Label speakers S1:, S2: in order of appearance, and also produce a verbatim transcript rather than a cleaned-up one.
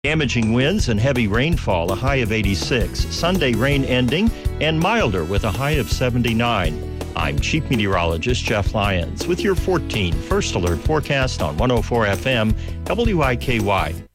S1: Damaging winds and heavy rainfall, a high of eighty-six. Sunday rain ending and milder with a high of seventy-nine. I'm Chief Meteorologist Jeff Lyons with your fourteen First Alert forecast on one oh four F M W I K Y.